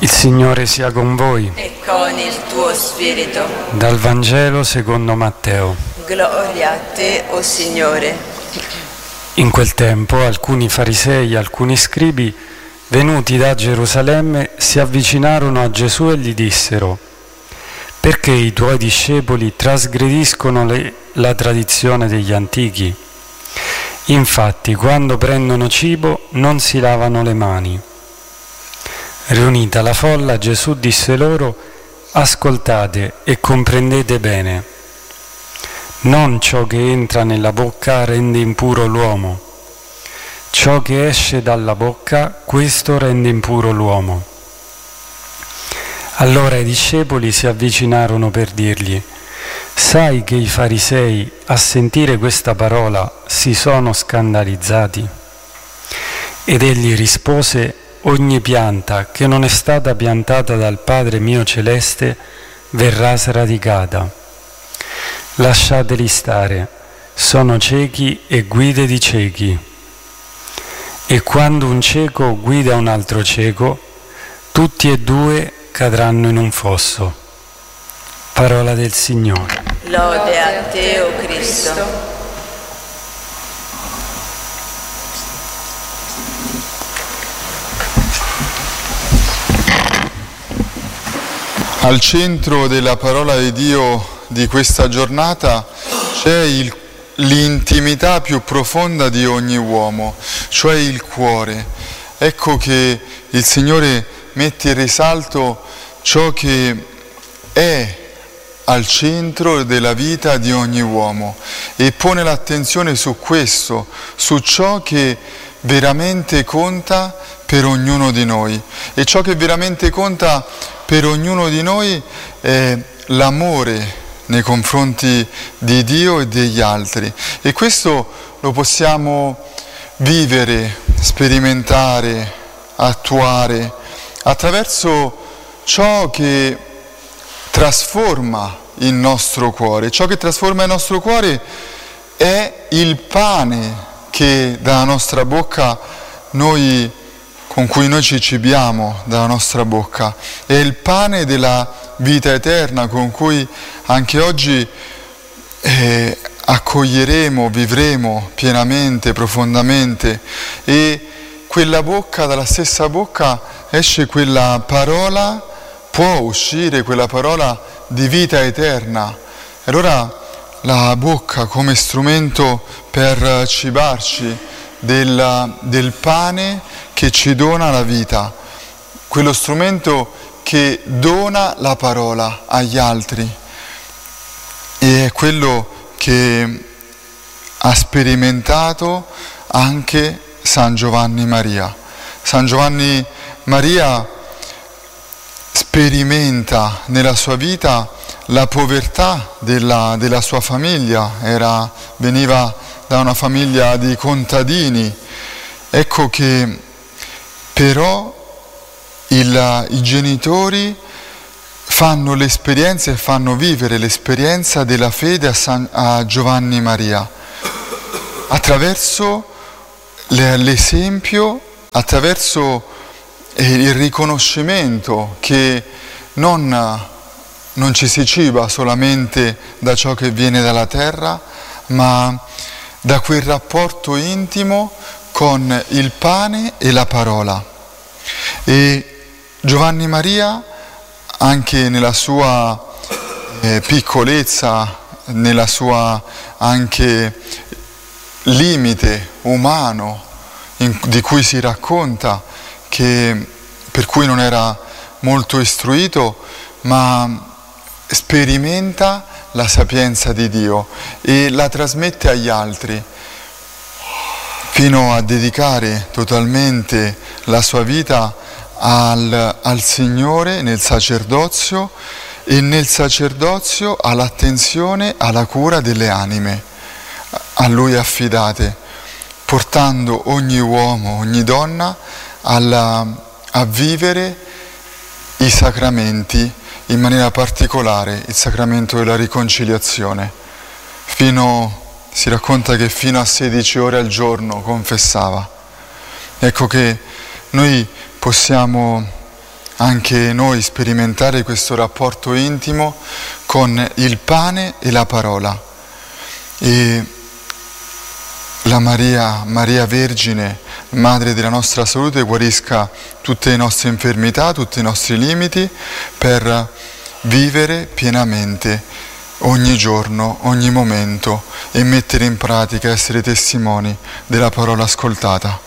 Il Signore sia con voi. E con il tuo spirito. Dal Vangelo secondo Matteo. Gloria a te, o Signore. In quel tempo alcuni farisei e alcuni scribi, venuti da Gerusalemme, si avvicinarono a Gesù e gli dissero: «Perché i tuoi discepoli trasgrediscono la tradizione degli antichi? Infatti, quando prendono cibo non si lavano le mani». Riunita la folla, Gesù disse loro: «Ascoltate e comprendete bene. Non ciò che entra nella bocca rende impuro l'uomo. Ciò che esce dalla bocca, questo rende impuro l'uomo». Allora i discepoli si avvicinarono per dirgli: «Sai che i farisei, a sentire questa parola, si sono scandalizzati?» Ed egli rispose: «Ogni pianta che non è stata piantata dal Padre mio celeste verrà sradicata. Lasciateli stare, sono ciechi e guide di ciechi. E quando un cieco guida un altro cieco, tutti e due cadranno in un fosso». Parola del Signore. Lode a te, o Cristo. Al centro della parola di Dio di questa giornata c'è l'intimità più profonda di ogni uomo, cioè il cuore. Ecco che il Signore mette in risalto ciò che è al centro della vita di ogni uomo e pone l'attenzione su questo, su ciò che veramente conta per ognuno di noi. E ciò che veramente conta per ognuno di noi è l'amore nei confronti di Dio e degli altri. E questo lo possiamo vivere, sperimentare, attuare attraverso ciò che trasforma il nostro cuore. Ciò che trasforma il nostro cuore è il pane che dalla nostra bocca con cui noi ci cibiamo dalla nostra bocca. È il pane della vita eterna con cui anche oggi accoglieremo, vivremo pienamente, profondamente. E quella bocca, dalla stessa bocca esce quella parola, può uscire quella parola di vita eterna. E allora la bocca come strumento per cibarci del pane che ci dona la vita, quello strumento che dona la parola agli altri, e è quello che ha sperimentato anche San Giovanni Maria. San Giovanni Maria sperimenta nella sua vita la povertà della sua famiglia, veniva da una famiglia di contadini. Ecco che però i genitori fanno l'esperienza e fanno vivere l'esperienza della fede a Giovanni Maria attraverso l'esempio, attraverso il riconoscimento che non ci si ciba solamente da ciò che viene dalla terra, ma da quel rapporto intimo con il pane e la parola. E Giovanni Maria, anche nella sua piccolezza, nella sua anche limite umano di cui si racconta, per cui non era molto istruito, ma sperimenta la sapienza di Dio e la trasmette agli altri, fino a dedicare totalmente la sua vita al Signore nel sacerdozio, e nel sacerdozio all'attenzione alla cura delle anime a Lui affidate, portando ogni uomo, ogni donna a vivere i sacramenti, in maniera particolare il sacramento della riconciliazione. Si racconta che fino a 16 ore al giorno confessava. Ecco che noi possiamo anche noi sperimentare questo rapporto intimo con il pane e la parola. E la Maria Vergine, Madre della nostra salute, guarisca tutte le nostre infermità, tutti i nostri limiti, per vivere pienamente ogni giorno, ogni momento, e mettere in pratica, essere testimoni della parola ascoltata.